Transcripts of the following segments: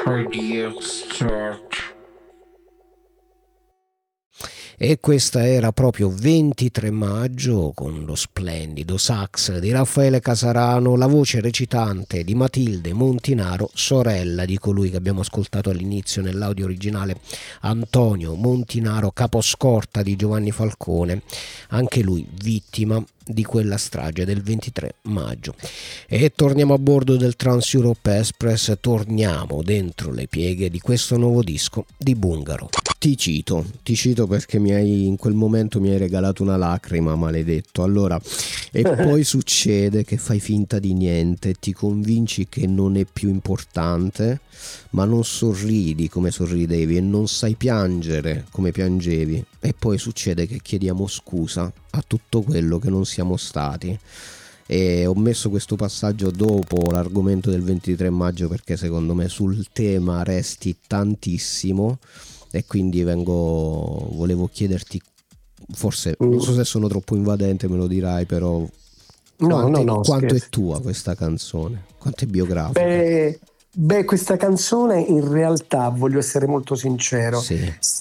Ideas Church. E questa era proprio 23 maggio con lo splendido sax di Raffaele Casarano, la voce recitante di Matilde Montinaro, sorella di colui che abbiamo ascoltato all'inizio nell'audio originale, Antonio Montinaro, caposcorta di Giovanni Falcone, anche lui vittima di quella strage del 23 maggio. E torniamo a bordo del Trans Europe Express, torniamo dentro le pieghe di questo nuovo disco di Bungaro. Ti cito perché in quel momento mi hai regalato una lacrima, maledetto. Allora, e poi succede che fai finta di niente, ti convinci che non è più importante, ma non sorridi come sorridevi e non sai piangere come piangevi, e poi succede che chiediamo scusa a tutto quello che non siamo stati. E ho messo questo passaggio dopo l'argomento del 23 maggio perché secondo me sul tema resti tantissimo, e quindi volevo chiederti, forse non so se sono troppo invadente, me lo dirai, però quanto è tua questa canzone, quanto è biografica? Questa canzone, in realtà, voglio essere molto sincero, sì.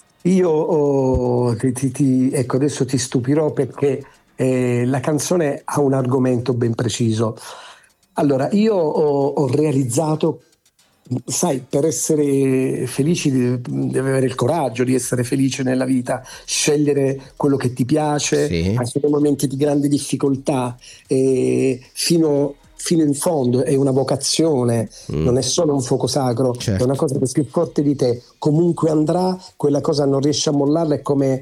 Io ecco, adesso ti stupirò perché la canzone ha un argomento ben preciso. Allora, io ho realizzato, sai, per essere felici devi avere il coraggio di essere felice nella vita, scegliere quello che ti piace, sì, anche nei momenti di grande difficoltà, fino in fondo. È una vocazione, non è solo un fuoco sacro, certo. È una cosa che è più forte di te, comunque andrà, quella cosa non riesci a mollarla, è come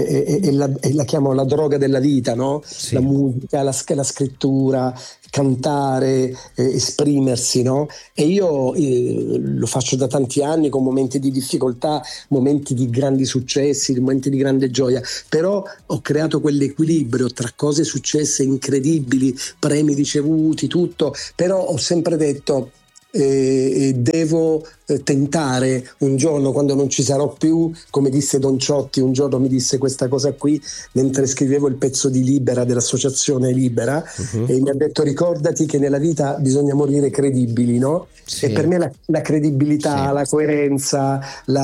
la chiamo la droga della vita, no? Sì. La musica, la scrittura, cantare, esprimersi, no? E io lo faccio da tanti anni, con momenti di difficoltà, momenti di grandi successi, momenti di grande gioia, però ho creato quell'equilibrio tra cose successe incredibili, premi ricevuti, tutto, però ho sempre detto devo tentare un giorno, quando non ci sarò più, come disse Don Ciotti un giorno, mi disse questa cosa qui mentre scrivevo il pezzo di Libera, dell'associazione Libera, e mi ha detto: ricordati che nella vita bisogna morire credibili, no? Sì. E per me la credibilità, sì, la coerenza,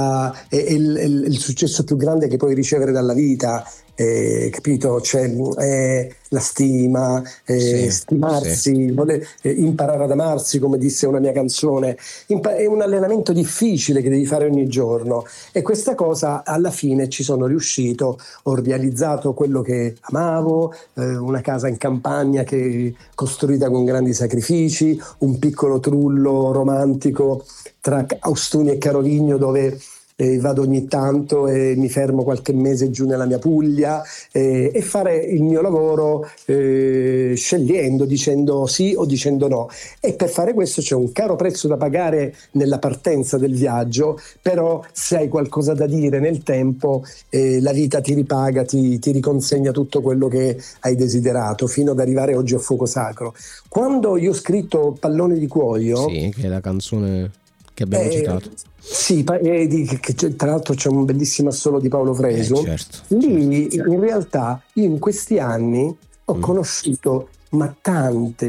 il successo più grande che puoi ricevere dalla vita, capito? Cioè, la stima, sì, stimarsi, imparare ad amarsi, come disse una mia canzone. È un allenamento difficile che devi fare ogni giorno, e questa cosa alla fine ci sono riuscito. Ho realizzato quello che amavo, una casa in campagna costruita con grandi sacrifici, un piccolo trullo romantico tra Austuni e Carovigno, dove vado ogni tanto e mi fermo qualche mese giù nella mia Puglia, e fare il mio lavoro scegliendo, dicendo sì o dicendo no. E per fare questo c'è un caro prezzo da pagare nella partenza del viaggio, però se hai qualcosa da dire nel tempo, la vita ti ripaga, ti riconsegna tutto quello che hai desiderato, fino ad arrivare oggi a Fuoco Sacro. Quando io ho scritto Pallone di Cuoio, sì, che è la canzone che abbiamo citato. Sì, tra l'altro c'è un bellissimo assolo di Paolo Fresu. Certo. In realtà io in questi anni ho conosciuto tante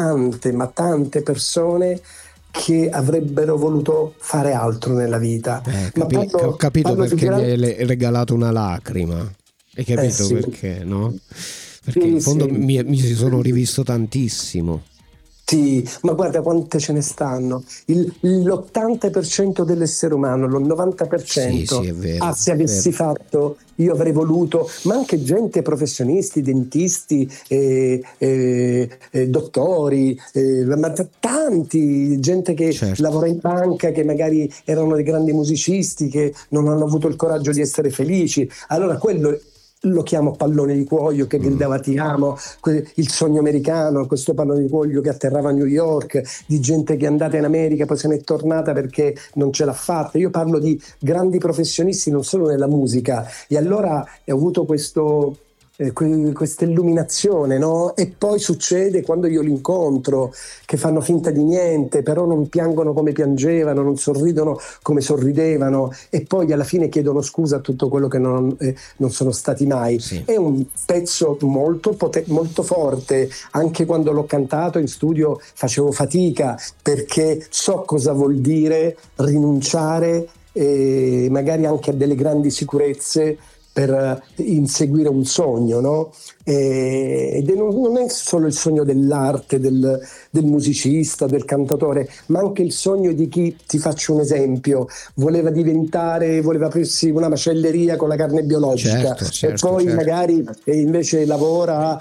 persone che avrebbero voluto fare altro nella vita. Ho capito perché mi hai regalato una lacrima. Hai capito sì. Perché, no? Perché in fondo mi si sono rivisto tantissimo. Sì, ma guarda quante ce ne stanno. L'80% dell'essere umano, il 90%. Sì, è vero, se avessi fatto, io avrei voluto, ma anche gente, professionisti, dentisti, dottori, ma tanti, gente che lavora in banca, che magari erano dei grandi musicisti, che non hanno avuto il coraggio di essere felici. Allora quello lo chiamo pallone di cuoio, che gridava ti amo, il sogno americano, questo pallone di cuoio che atterrava a New York, di gente che è andata in America poi se n'è tornata perché non ce l'ha fatta. Io parlo di grandi professionisti non solo nella musica, e allora ho avuto questo questa illuminazione, no? E poi succede quando io li incontro che fanno finta di niente, però non piangono come piangevano, non sorridono come sorridevano, e poi alla fine chiedono scusa a tutto quello che non sono stati mai. Sì. È un pezzo molto molto forte. Anche quando l'ho cantato in studio facevo fatica, perché so cosa vuol dire rinunciare magari anche a delle grandi sicurezze per inseguire un sogno, no? Ed non è solo il sogno dell'arte, del musicista, del cantatore, ma anche il sogno di chi, ti faccio un esempio, voleva aprirsi una macelleria con la carne biologica, e poi magari invece lavora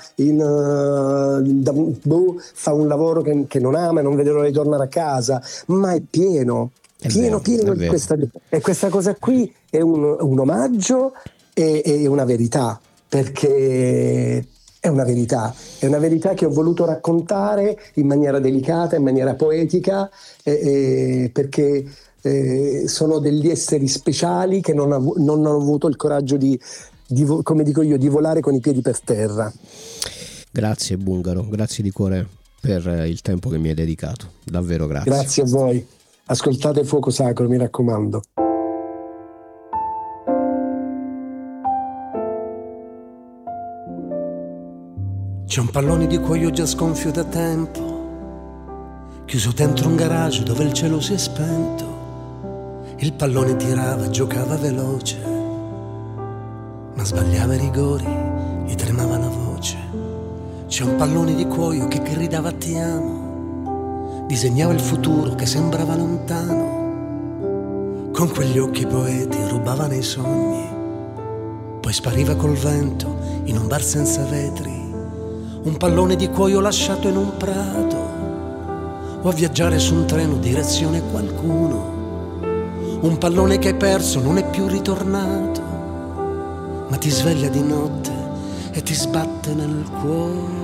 fa un lavoro che non ama e non vede l'ora di tornare a casa, ma è pieno di questa, e questa cosa qui è un omaggio e una verità, perché è una verità che ho voluto raccontare in maniera delicata, in maniera poetica, perché sono degli esseri speciali che non hanno avuto il coraggio di, come dico io, di volare con i piedi per terra. Grazie Bungaro, grazie di cuore per il tempo che mi hai dedicato, davvero grazie. Grazie a voi, ascoltate Fuoco Sacro, mi raccomando. C'è un pallone di cuoio già sgonfio da tempo, chiuso dentro un garage dove il cielo si è spento. Il pallone tirava, giocava veloce, ma sbagliava i rigori, gli tremava la voce. C'è un pallone di cuoio che gridava ti amo, disegnava il futuro che sembrava lontano. Con quegli occhi poeti rubava nei sogni, poi spariva col vento in un bar senza vetri. Un pallone di cuoio lasciato in un prato, o a viaggiare su un treno direzione qualcuno. Un pallone che hai perso non è più ritornato, ma ti sveglia di notte e ti sbatte nel cuore.